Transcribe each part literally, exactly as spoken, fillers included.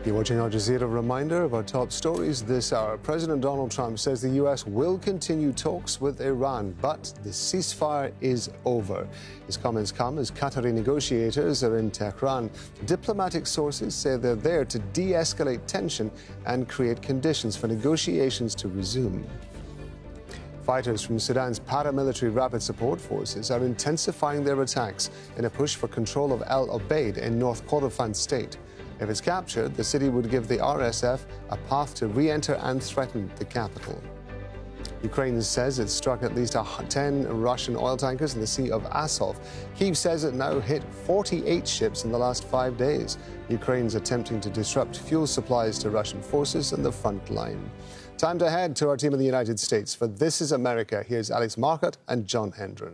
You're watching Al Jazeera. Reminder of our top stories this hour. President Donald Trump says the U S will continue talks with Iran, but the ceasefire is over. His comments come as Qatari negotiators are in Tehran. Diplomatic sources say they're there to de-escalate tension and create conditions for negotiations to resume. Fighters from Sudan's paramilitary rapid support forces are intensifying their attacks in a push for control of El Obeid in North Kordofan state. If it's captured, the city would give the R S F a path to re-enter and threaten the capital. Ukraine says it struck at least ten Russian oil tankers in the Sea of Azov. Kyiv says it now hit forty-eight ships in the last five days. Ukraine's attempting to disrupt fuel supplies to Russian forces on the front line. Time to head to our team in the United States. For This is America, here's Alex Marcotte and John Hendren.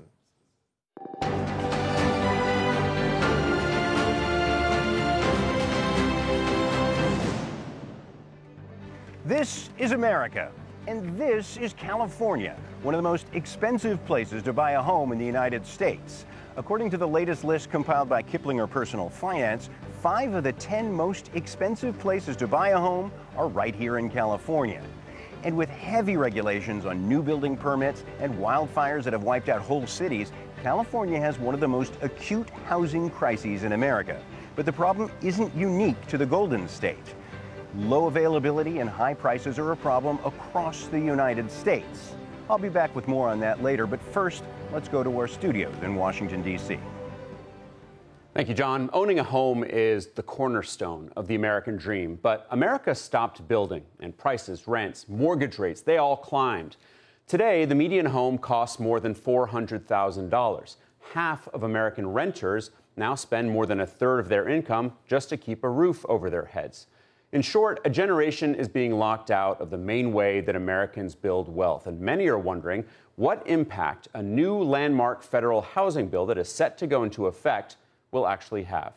This is America, and this is California, one of the most expensive places to buy a home in the United States. According to the latest list compiled by Kiplinger Personal Finance, five of the ten most expensive places to buy a home are right here in California. And with heavy regulations on new building permits and wildfires that have wiped out whole cities, California has one of the most acute housing crises in America. But the problem isn't unique to the Golden State. Low availability and high prices are a problem across the United States. I'll be back with more on that later, but first, let's go to our studios in Washington, D C Thank you, John. Owning a home is the cornerstone of the American dream, but America stopped building, and prices, rents, mortgage rates, they all climbed. Today, the median home costs more than four hundred thousand dollars. Half of American renters now spend more than a third of their income just to keep a roof over their heads. In short, a generation is being locked out of the main way that Americans build wealth, and many are wondering what impact a new landmark federal housing bill that is set to go into effect will actually have.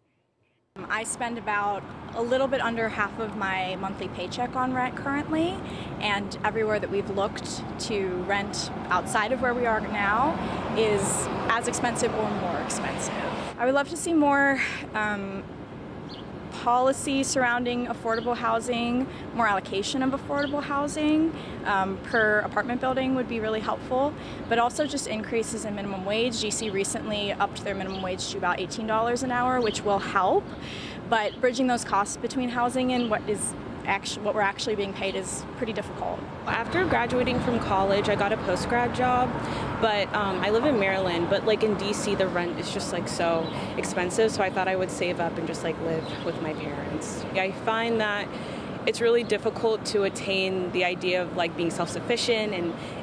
I spend about a little bit under half of my monthly paycheck on rent currently, and everywhere that we've looked to rent outside of where we are now is as expensive or more expensive. I would love to see more um, policy surrounding affordable housing, more allocation of affordable housing um, per apartment building would be really helpful, but also just increases in minimum wage. G C recently upped their minimum wage to about eighteen dollars an hour, which will help, but bridging those costs between housing and what is actually what we're actually being paid is pretty difficult. After graduating from college, I got a post-grad job, but um, I live in Maryland, but like in D C the rent is just like so expensive, so I thought I would save up and just like live with my parents. I find that it's really difficult to attain the idea of like being self-sufficient and